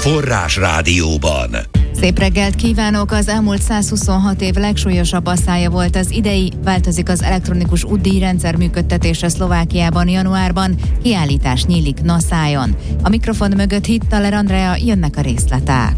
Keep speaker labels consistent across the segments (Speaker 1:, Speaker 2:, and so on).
Speaker 1: Forrás Rádióban.
Speaker 2: Szép reggelt kívánok! Az elmúlt 126 év legsúlyosabb asszája volt az idei, változik az elektronikus útdíjrendszer működtetése Szlovákiában januárban, kiállítás nyílik Naszájon. A mikrofon mögött Hittaler Andrea, jönnek a részletek.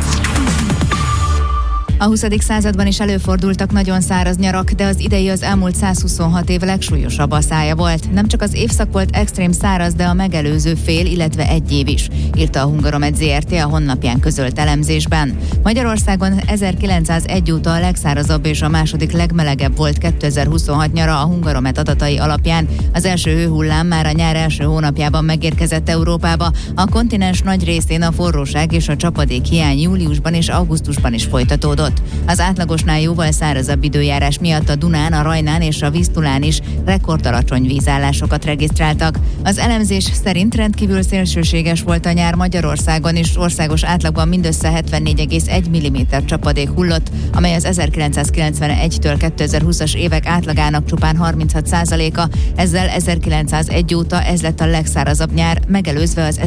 Speaker 2: A 20. században is előfordultak nagyon száraz nyarak, de az idei az elmúlt 126 év legsúlyosabb asszája volt. Nem csak az évszak volt extrém száraz, de a megelőző fél, illetve egy év is, írta a Hungaromet Zrt. A honlapján közölt elemzésben. Magyarországon 1901 óta a legszárazabb és a második legmelegebb volt 2026 nyara a Hungaromet adatai alapján. Az első hőhullám már a nyár első hónapjában megérkezett Európába. A kontinens nagy részén a forróság és a csapadék hiány júliusban és augusztusban is folytatódott. Az átlagosnál jóval szárazabb időjárás miatt a Dunán, a Rajnán és a Visztulán is rekordalacsony vízállásokat regisztráltak. Az elemzés szerint rendkívül szélsőséges volt a nyár Magyarországon is, országos átlagban mindössze 74,1 mm csapadék hullott, amely az 1991-től 2020-as évek átlagának csupán 36%-a, ezzel 1901 óta ez lett a legszárazabb nyár, megelőzve az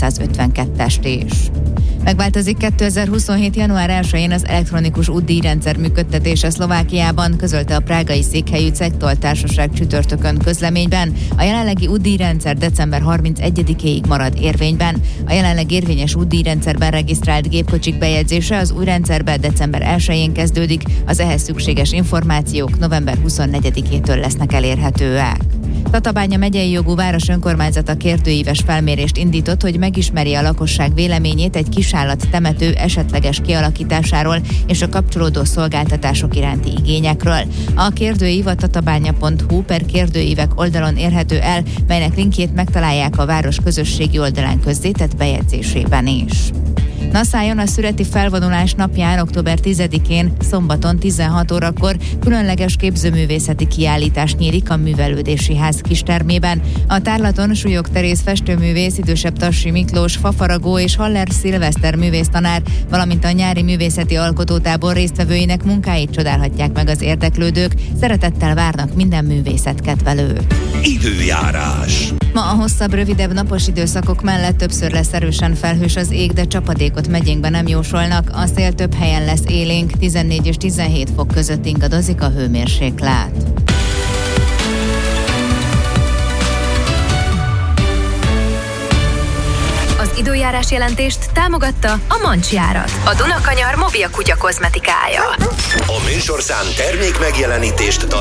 Speaker 2: 1952-est is. Megváltozik 2027. január 1-én az elektronikus útdíjrendszer működtetése Szlovákiában, közölte a prágai székhelyű Cegtol Társaság csütörtökön közleményben. A jelenlegi útdíjrendszer december 31-éig marad érvényben. A jelenleg érvényes útdíjrendszerben regisztrált gépkocsik bejegyzése az új rendszerben december 1-én kezdődik, az ehhez szükséges információk november 24-től lesznek elérhetőek. Tatabánya megyei jogú város önkormányzata kérdőíves felmérést indított, hogy megismerje a lakosság véleményét egy kisállat temető esetleges kialakításáról és a kapcsolódó szolgáltatások iránti igényekről. A kérdőív a tatabánya.hu/kérdőívek oldalon érhető el, melynek linkjét megtalálják a város közösségi oldalán közzétett bejegyzésében is. Naszájon a szüreti felvonulás napján, október 10-én, szombaton 16 órakor különleges képzőművészeti kiállítás nyílik a Művelődési Ház kistermében. A tárlaton Súlyog Teréz festőművész, Idősebb Tassi Miklós fafaragó és Haller Szilveszter művésztanár, valamint a nyári művészeti alkotótábor résztvevőinek munkáit csodálhatják meg az érdeklődők. Szeretettel várnak minden művészetkedvelő.
Speaker 1: Időjárás.
Speaker 2: Ma a hosszabb, rövidebb napos időszakok mellett többször lesz erősen felhős az ég, de csapadékot megyénkben nem jósolnak. A szél több helyen lesz élénk, 14 és 17 fok között ingadozik a hőmérséklet.
Speaker 3: Az időjárás jelentést támogatta a Mancsjárat, a Dunakanyar mobil kutya kozmetikája.
Speaker 1: A műsorszám termék megjelenítést